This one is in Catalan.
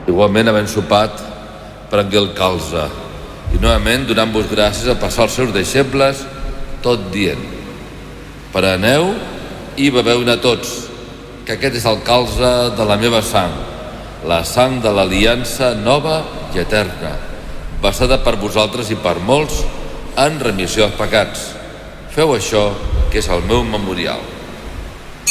Igualment, havent sopat, prengué el calze i novament donant-vos gràcies a passar als seus deixebles, tot dient: preneu i beveu-ne tots, que aquest és el calze de la meva sang, la sang de l'aliança nova i eterna, vessada per vosaltres i per molts en remissió dels pecats. Feu això, que és el meu memorial.